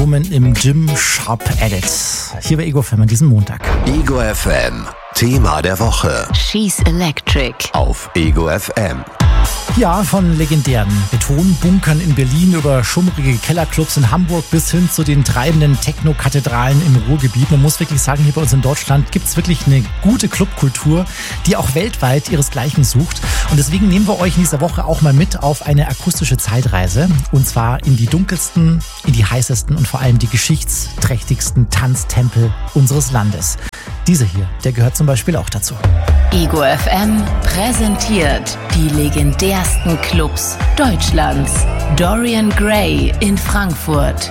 Woman im Gym Sharp Edit. Hier bei Ego FM an diesem Montag. Ego FM, Thema der Woche. She's Electric. Auf Ego FM. Ja, von legendären Betonbunkern in Berlin über schummrige Kellerclubs in Hamburg bis hin zu den treibenden Techno-Kathedralen im Ruhrgebiet. Man muss wirklich sagen, hier bei uns in Deutschland gibt es wirklich eine gute Clubkultur, die auch weltweit ihresgleichen sucht. Und deswegen nehmen wir euch in dieser Woche auch mal mit auf eine akustische Zeitreise. Und zwar in die dunkelsten, in die heißesten und vor allem die geschichtsträchtigsten Tanztempel unseres Landes. Dieser hier, der gehört zum Beispiel auch dazu. Ego FM präsentiert die legendärsten Clubs Deutschlands. Dorian Gray in Frankfurt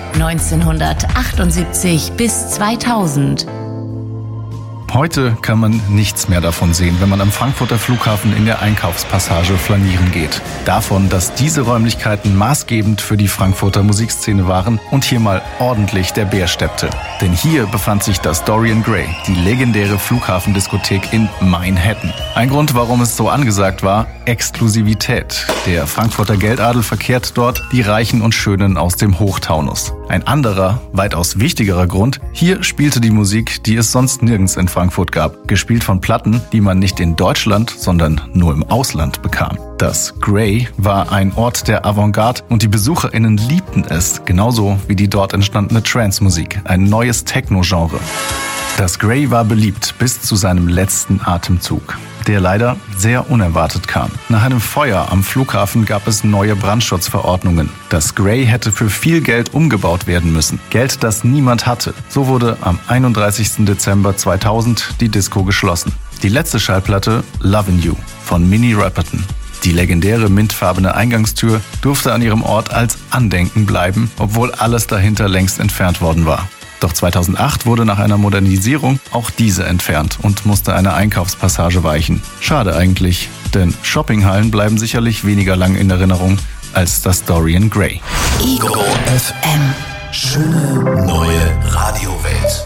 1978 bis 2000. Heute kann man nichts mehr davon sehen, wenn man am Frankfurter Flughafen in der Einkaufspassage flanieren geht. Davon, dass diese Räumlichkeiten maßgebend für die Frankfurter Musikszene waren und hier mal ordentlich der Bär steppte. Denn hier befand sich das Dorian Gray, die legendäre Flughafendiskothek in Manhattan. Ein Grund, warum es so angesagt war: Exklusivität. Der Frankfurter Geldadel verkehrt dort, die Reichen und Schönen aus dem Hochtaunus. Ein anderer, weitaus wichtigerer Grund: hier spielte die Musik, die es sonst nirgends in Frankfurt gab, gespielt von Platten, die man nicht in Deutschland, sondern nur im Ausland bekam. Das Gray war ein Ort der Avantgarde und die BesucherInnen liebten es, genauso wie die dort entstandene Trance-Musik, ein neues Techno-Genre. Das Gray war beliebt bis zu seinem letzten Atemzug, der leider sehr unerwartet kam. Nach einem Feuer am Flughafen gab es neue Brandschutzverordnungen. Das Gray hätte für viel Geld umgebaut werden müssen. Geld, das niemand hatte. So wurde am 31. Dezember 2000 die Disco geschlossen. Die letzte Schallplatte, Lovin' You von Minnie Riperton. Die legendäre mintfarbene Eingangstür durfte an ihrem Ort als Andenken bleiben, obwohl alles dahinter längst entfernt worden war. Doch 2008 wurde nach einer Modernisierung auch diese entfernt und musste eine Einkaufspassage weichen. Schade eigentlich, denn Shoppinghallen bleiben sicherlich weniger lang in Erinnerung als das Dorian Gray. Ego FM. Schöne neue Radiowelt.